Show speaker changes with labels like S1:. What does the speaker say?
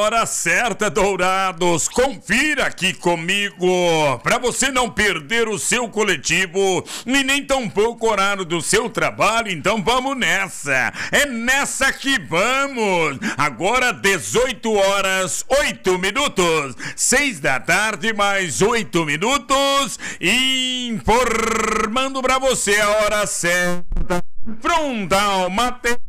S1: hora certa, Dourados. Confira aqui comigo, para você não perder o seu coletivo e nem tampouco o horário do seu trabalho. Então vamos nessa. É nessa que vamos. Agora 18 horas 8 minutos. 6 da tarde mais 8 minutos. Informando para você a hora certa. Frontal Matheus.